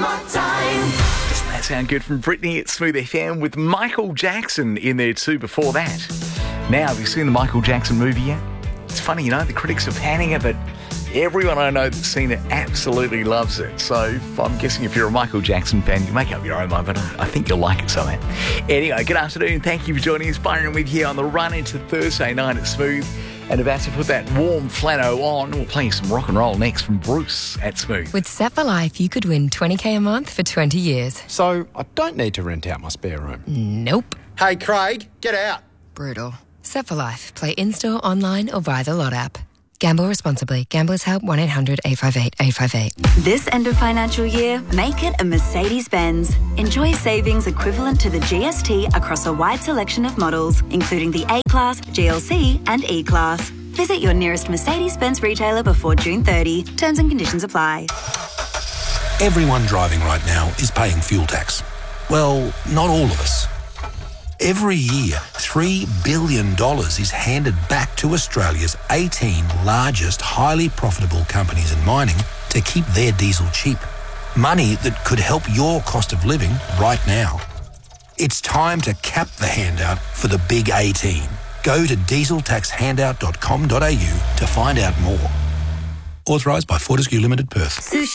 Doesn't that sound good from Britney at Smooth FM with Michael Jackson in there too before that? Now, have you seen the Michael Jackson movie yet? It's funny, the critics are panning it, but everyone I know that's seen it absolutely loves it. So I'm guessing if you're a Michael Jackson fan, you make up your own mind, but I think you'll like it somehow. Anyway, good afternoon. Thank you for joining us. Byron with here on the run into Thursday night at Smooth. And about to put that warm flannel on. We'll play some rock and roll next from Bruce at Smooth. With Set for Life, you could win $20,000 a month for 20 years. So I don't need to rent out my spare room. Nope. Hey, Craig, get out. Brutal. Set for Life. Play in-store, online or via the Lot app. Gamble responsibly. Gamblers Help 1-800-858-858. This end of financial year, make it a Mercedes-Benz. Enjoy savings equivalent to the GST across a wide selection of models, including the A-Class, GLC and E-Class. Visit your nearest Mercedes-Benz retailer before June 30. Terms and conditions apply. Everyone driving right now is paying fuel tax. Well, not all of us. Every year, $3 billion is handed back to Australia's 18 largest highly profitable companies in mining to keep their diesel cheap. Money that could help your cost of living right now. It's time to cap the handout for the big 18. Go to dieseltaxhandout.com.au to find out more. Authorised by Fortescue Limited, Perth.